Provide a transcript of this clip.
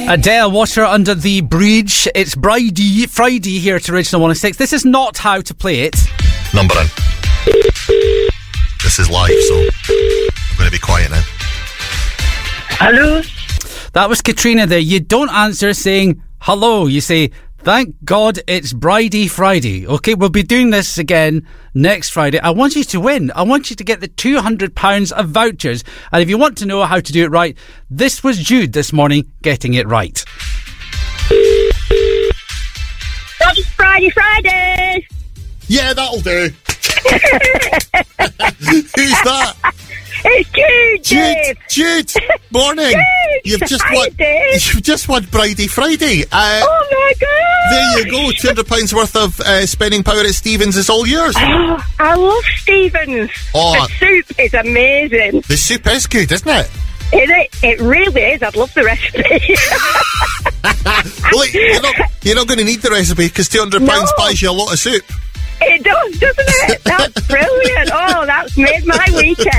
Adele, Water Under the Bridge. It's Friday here at Original 106. This is not how to play it. Number in. This is live, so I'm going to be quiet now. Hello? That was Katrina there. You don't answer saying hello. You say, thank God it's Friday. Okay, we'll be doing this again next Friday. I want you to win. I want you to get the £200 of vouchers. And if you want to know how to do it right, this was Jude this morning getting it right. It's Friday! Yeah, that'll do. Who's that? It's Jude, Jude, morning. Jude. You've just won Friday. Oh my God! There you go. £200 worth of spending power at Stevens is all yours. Oh, I love Stevens. Oh, the soup is amazing. The soup is good, isn't it? Is it? It really is. I'd love the recipe. Well, you're not going to need the recipe because £200 buys you a lot of soup. It does, doesn't it? That's brilliant. Oh, that's made my weekend.